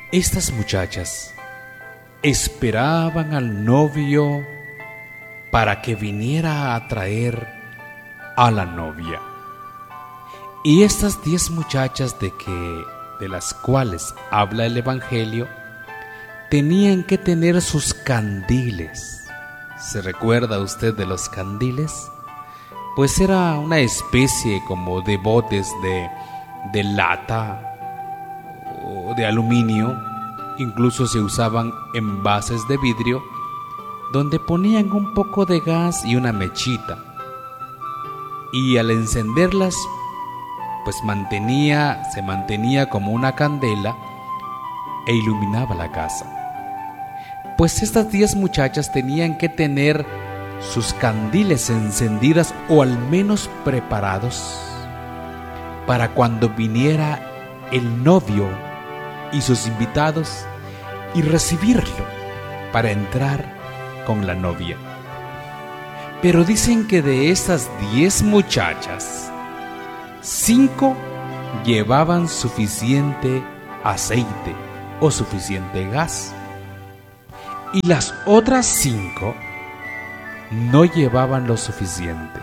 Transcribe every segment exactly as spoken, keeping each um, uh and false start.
Estas muchachas esperaban al novio para que viniera a traer a la novia. Y estas diez muchachas de que de las cuales habla el Evangelio tenían que tener sus candiles. ¿Se recuerda usted de los candiles? Pues era una especie como de botes de, de lata o de aluminio, incluso se usaban envases de vidrio, donde ponían un poco de gas y una mechita. Y al encenderlas, pues mantenía, se mantenía como una candela e iluminaba la casa. Pues estas diez muchachas tenían que tener sus candiles encendidas o al menos preparados para cuando viniera el novio y sus invitados y recibirlo para entrar con la novia. Pero dicen que de estas diez muchachas, cinco llevaban suficiente aceite o suficiente gas, y las otras cinco no llevaban lo suficiente.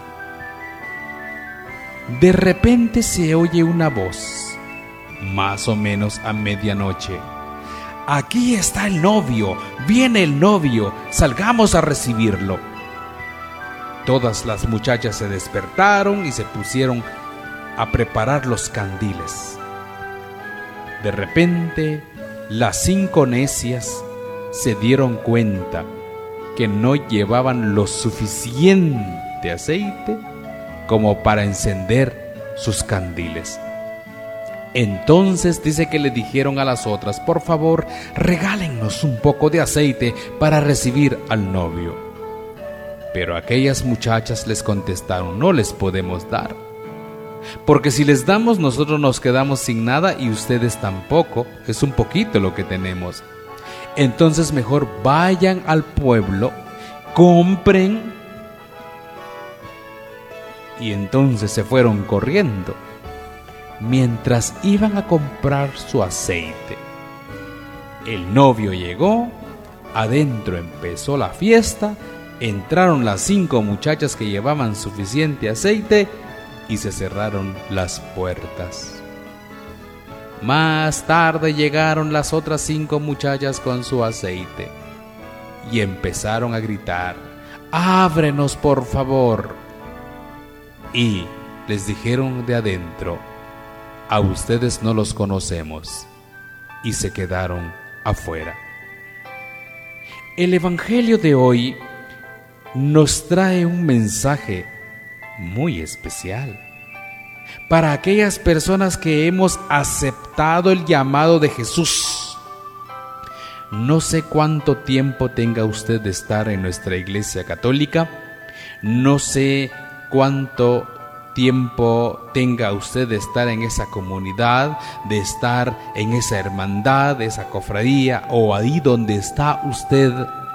De repente se oye una voz, más o menos a medianoche: aquí está el novio, viene el novio, salgamos a recibirlo. Todas las muchachas se despertaron y se pusieron a preparar los candiles. De repente, las cinco necias se dieron cuenta que no llevaban lo suficiente aceite como para encender sus candiles. Entonces dice que le dijeron a las otras: por favor, regálennos un poco de aceite para recibir al novio. Pero aquellas muchachas les contestaron: no les podemos dar, porque si les damos nosotros nos quedamos sin nada y ustedes tampoco, es un poquito lo que tenemos. Entonces mejor vayan al pueblo, compren. Y entonces se fueron corriendo. Mientras iban a comprar su aceite, el novio llegó, adentro empezó la fiesta, entraron las cinco muchachas que llevaban suficiente aceite y se cerraron las puertas. Más tarde llegaron las otras cinco muchachas con su aceite y empezaron a gritar: ábrenos, por favor. Y les dijeron de adentro: a ustedes no los conocemos, y se quedaron afuera. El Evangelio de hoy nos trae un mensaje muy especial para aquellas personas que hemos aceptado el llamado de Jesús. No sé cuánto tiempo tenga usted de estar en nuestra iglesia católica, no sé cuánto tiempo tenga usted de estar en esa comunidad, de estar en esa hermandad, esa cofradía, o ahí donde está usted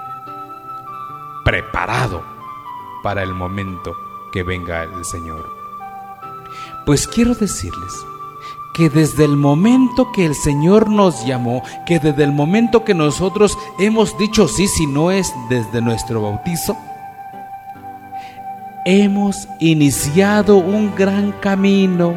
preparado para el momento que venga el Señor. Pues quiero decirles que desde el momento que el Señor nos llamó, que desde el momento que nosotros hemos dicho sí, si no es desde nuestro bautizo, hemos iniciado un gran camino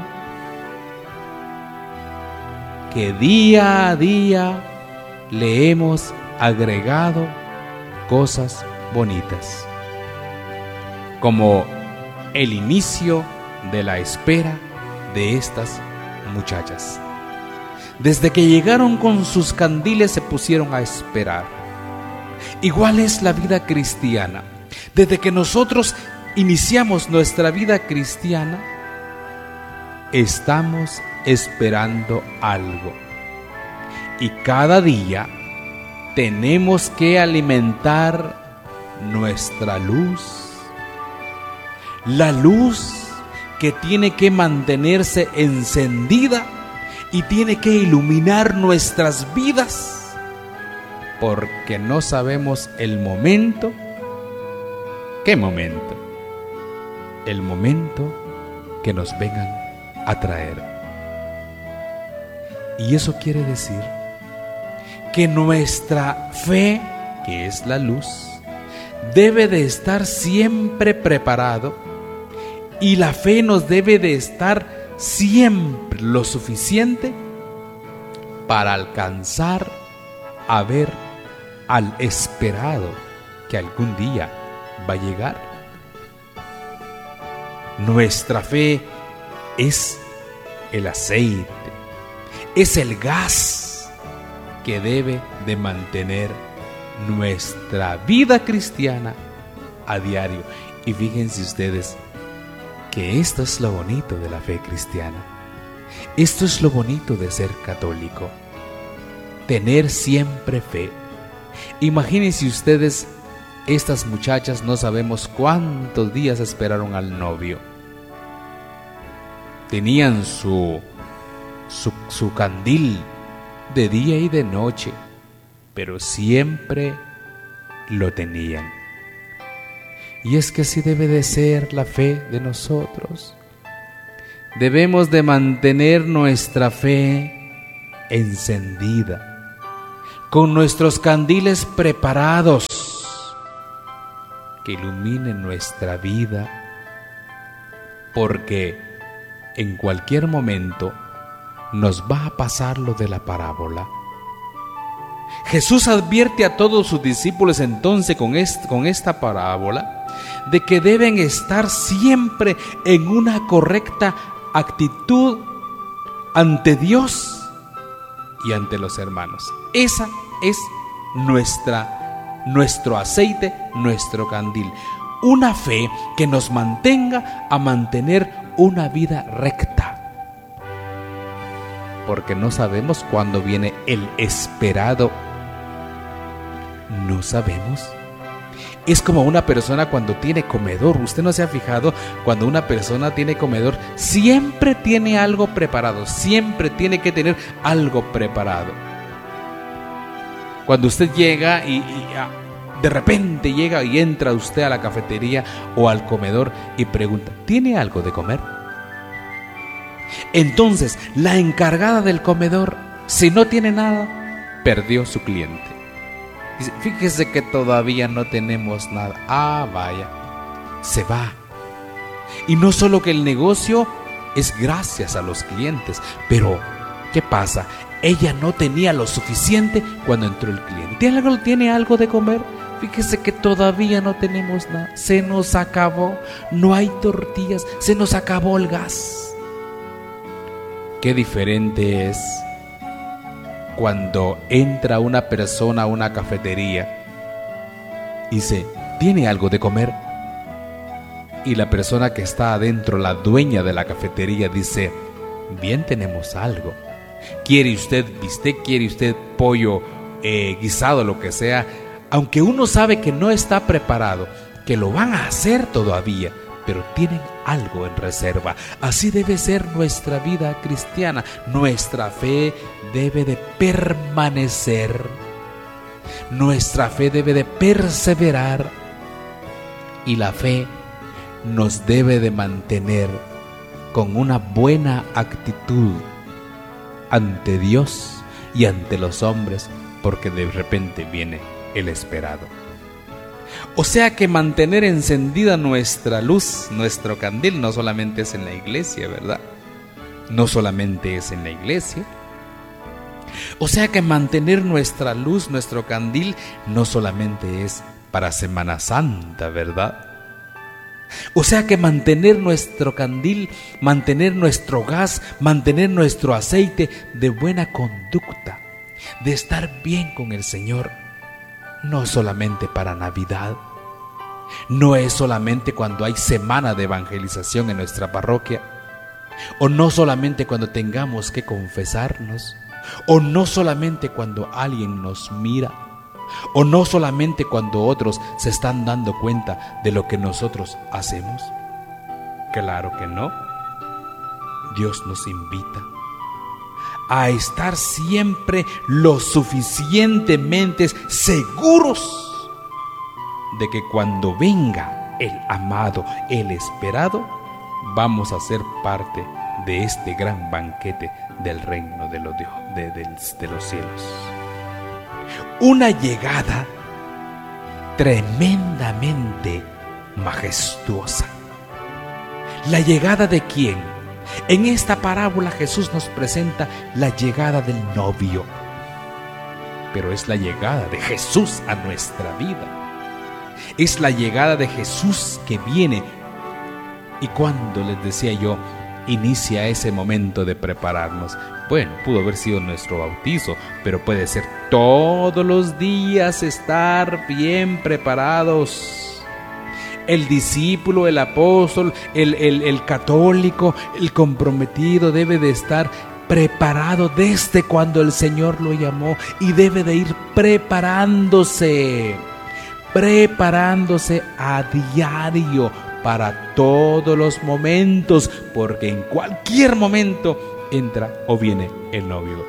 que día a día le hemos agregado cosas bonitas, como el inicio de la espera de estas muchachas. Desde que llegaron con sus candiles se pusieron a esperar. Igual es la vida cristiana. Desde que nosotros iniciamos nuestra vida cristiana, estamos esperando algo. Y cada día tenemos que alimentar nuestra luz. La luz que tiene que mantenerse encendida y tiene que iluminar nuestras vidas, porque no sabemos el momento. ¿Qué momento? El momento que nos vengan a traer. Y eso quiere decir que nuestra fe, que es la luz, debe de estar siempre preparado, y la fe nos debe de estar siempre lo suficiente para alcanzar a ver al esperado que algún día va a llegar. Nuestra fe es el aceite, es el gas que debe de mantener nuestra vida cristiana a diario. Y fíjense ustedes que esto es lo bonito de la fe cristiana. Esto es lo bonito de ser católico. Tener siempre fe. Imagínense ustedes, estas muchachas no sabemos cuántos días esperaron al novio. Tenían su, su, su candil de día y de noche, pero siempre lo tenían. Y es que así debe de ser la fe de nosotros. Debemos de mantener nuestra fe encendida, con nuestros candiles preparados, que iluminen nuestra vida, porque en cualquier momento nos va a pasar lo de la parábola. Jesús advierte a todos sus discípulos entonces con, est- con esta parábola de que deben estar siempre en una correcta actitud ante Dios y ante los hermanos. Esa es nuestra, nuestro aceite, nuestro candil. Una fe que nos mantenga a mantener una vida recta. Porque no sabemos cuándo viene el esperado. No sabemos. Es como una persona cuando tiene comedor. Usted no se ha fijado, cuando una persona tiene comedor, siempre tiene algo preparado, siempre tiene que tener algo preparado. Cuando usted llega y, y ah, de repente llega y entra usted a la cafetería o al comedor y pregunta, ¿tiene algo de comer? Entonces, la encargada del comedor, si no tiene nada, perdió su cliente. Dice, fíjese que todavía no tenemos nada. Ah, vaya, se va. Y no solo que el negocio es gracias a los clientes, pero ¿qué pasa? Ella no tenía lo suficiente cuando entró el cliente. ¿Tiene algo, tiene algo de comer? Fíjese que todavía no tenemos nada. Se nos acabó, no hay tortillas, se nos acabó el gas. Qué diferente es cuando entra una persona a una cafetería y dice, ¿tiene algo de comer? Y la persona que está adentro, la dueña de la cafetería, dice, bien, tenemos algo. ¿Quiere usted bistec? ¿Quiere usted pollo eh, guisado, lo que sea? Aunque uno sabe que no está preparado, que lo van a hacer todavía, pero tienen algo en reserva. Así debe ser nuestra vida cristiana. Nuestra fe debe de permanecer. Nuestra fe debe de perseverar. Y la fe nos debe de mantener con una buena actitud ante Dios y ante los hombres, porque de repente viene el esperado. O sea que mantener encendida nuestra luz, nuestro candil, no solamente es en la iglesia, ¿verdad? No solamente es en la iglesia. O sea que mantener nuestra luz, nuestro candil, no solamente es para Semana Santa, ¿verdad? O sea que mantener nuestro candil, mantener nuestro gas, mantener nuestro aceite de buena conducta, de estar bien con el Señor, no solamente para Navidad, no es solamente cuando hay semana de evangelización en nuestra parroquia, o no solamente cuando tengamos que confesarnos, o no solamente cuando alguien nos mira, o no solamente cuando otros se están dando cuenta de lo que nosotros hacemos. Claro que no. Dios nos invita a estar siempre lo suficientemente seguros de que cuando venga el amado, el esperado, vamos a ser parte de este gran banquete del reino de los, de, de, de los cielos. una llegada tremendamente majestuosa. ¿La llegada de quién? En esta parábola Jesús nos presenta la llegada del novio, pero es la llegada de Jesús a nuestra vida. Es la llegada de Jesús que viene. Y cuando les decía yo, inicia ese momento de prepararnos. Bueno, pudo haber sido nuestro bautizo, pero puede ser todos los días estar bien preparados. El discípulo, el apóstol, el, el, el católico, el comprometido debe de estar preparado desde cuando el Señor lo llamó y debe de ir preparándose, preparándose a diario para todos los momentos, porque en cualquier momento entra o viene el novio.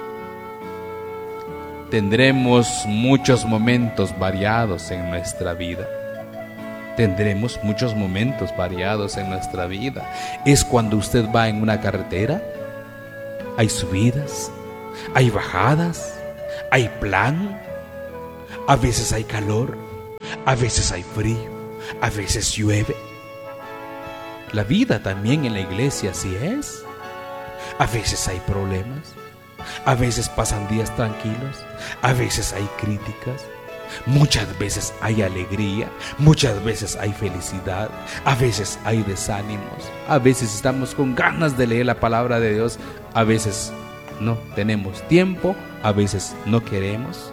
Tendremos muchos momentos variados en nuestra vida. Tendremos muchos momentos variados en nuestra vida. Es cuando usted va en una carretera. Hay subidas, hay bajadas, hay plan. A veces hay calor, a veces hay frío, a veces llueve. La vida también en la iglesia así es. A veces hay problemas, a veces pasan días tranquilos, a veces hay críticas. Muchas veces hay alegría, muchas veces hay felicidad, a veces hay desánimos, a veces estamos con ganas de leer la palabra de Dios, a veces no tenemos tiempo, a veces no queremos.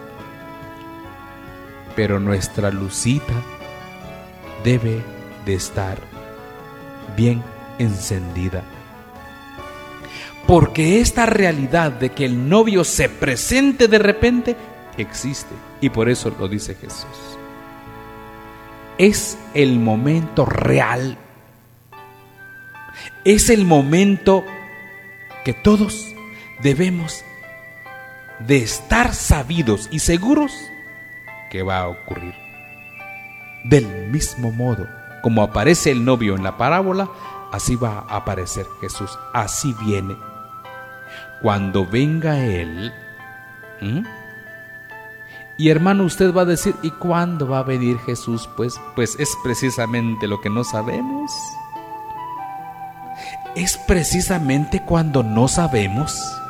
Pero nuestra lucita debe de estar bien encendida. Porque esta realidad de que el novio se presente de repente existe, y por eso lo dice Jesús. Es el momento real. Es el momento que todos debemos de estar sabidos y seguros que va a ocurrir. Del mismo modo como aparece el novio en la parábola, así va a aparecer Jesús. Así viene. Cuando venga Él, ¿hmm? Y hermano, usted va a decir, ¿y cuándo va a venir Jesús? Pues, pues es precisamente lo que no sabemos. Es precisamente cuando no sabemos.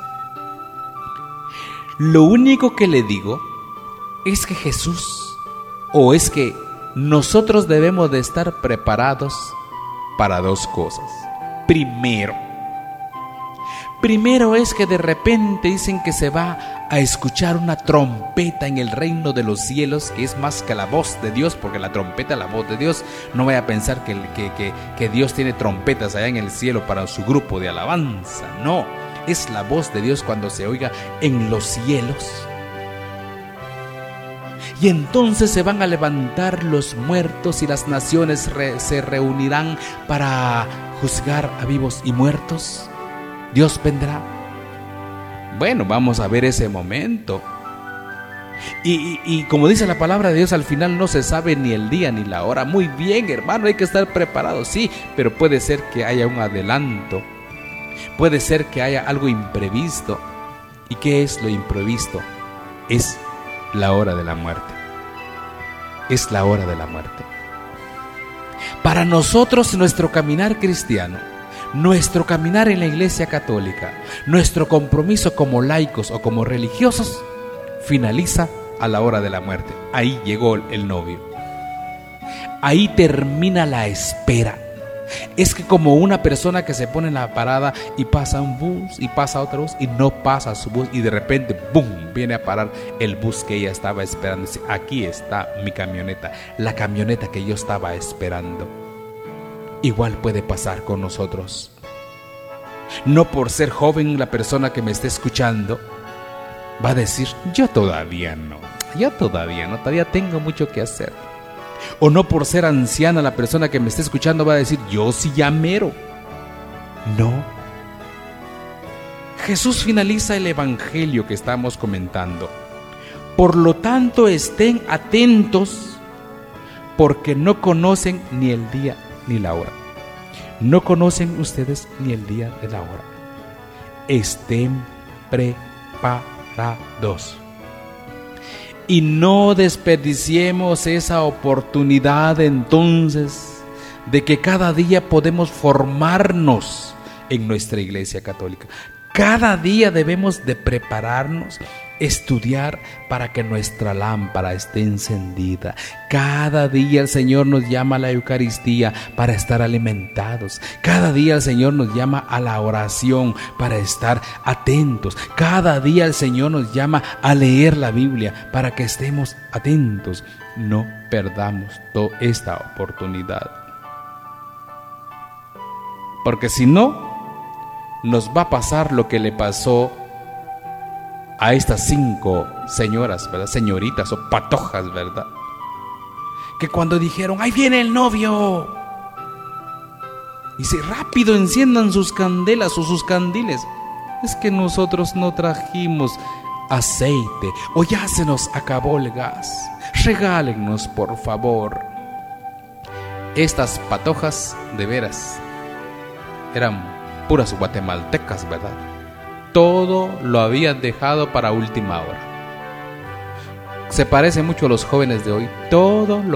Lo único que le digo es que Jesús, o es que nosotros debemos de estar preparados para dos cosas. Primero, Primero es que de repente dicen que se va a escuchar una trompeta en el reino de los cielos, que es más que la voz de Dios, porque la trompeta es la voz de Dios. No vaya a pensar que, que, que, que Dios tiene trompetas allá en el cielo para su grupo de alabanza. No, es la voz de Dios cuando se oiga en los cielos. Y entonces se van a levantar los muertos y las naciones re, se reunirán para juzgar a vivos y muertos. Dios vendrá. Bueno, vamos a ver ese momento. Y, y, y como dice la palabra de Dios, al final no se sabe ni el día ni la hora. Muy bien, hermano, hay que estar preparado, sí, pero puede ser que haya un adelanto. Puede ser que haya algo imprevisto. ¿Y qué es lo imprevisto? Es la hora de la muerte. Es la hora de la muerte. Para nosotros, nuestro caminar cristiano, nuestro caminar en la Iglesia Católica, nuestro compromiso como laicos o como religiosos, finaliza a la hora de la muerte. Ahí llegó el novio. Ahí termina la espera. Es que como una persona que se pone en la parada y pasa un bus y pasa otro bus y no pasa su bus, y de repente ¡boom!, viene a parar el bus que ella estaba esperando. Dice, aquí está mi camioneta, la camioneta que yo estaba esperando. Igual puede pasar con nosotros. No por ser joven la persona que me esté escuchando va a decir, yo todavía no, yo todavía no, todavía tengo mucho que hacer. O no por ser anciana la persona que me esté escuchando va a decir, yo sí ya mero. No. Jesús finaliza el evangelio que estamos comentando. Por lo tanto, estén atentos, porque no conocen ni el día ni la hora. No conocen ustedes ni el día ni la hora. Estén preparados. y no desperdiciemos esa oportunidad entonces de que cada día podemos formarnos en nuestra Iglesia Católica. Cada día debemos de prepararnos, estudiar para que nuestra lámpara esté encendida. Cada día el Señor nos llama a la Eucaristía para estar alimentados. Cada día el Señor nos llama a la oración para estar atentos. Cada día el Señor nos llama a leer la Biblia para que estemos atentos. No perdamos toda esta oportunidad, porque si no, nos va a pasar lo que le pasó a estas cinco señoras, ¿verdad? Señoritas o patojas, ¿verdad? Que cuando dijeron, ¡ahí viene el novio! Dice, rápido enciendan sus candelas o sus candiles. Es que nosotros no trajimos aceite o ya se nos acabó el gas. Regálennos, por favor. Estas patojas, de veras, eran puras guatemaltecas, ¿verdad? Todo lo habían dejado para última hora. Se parece mucho a los jóvenes de hoy. Todo lo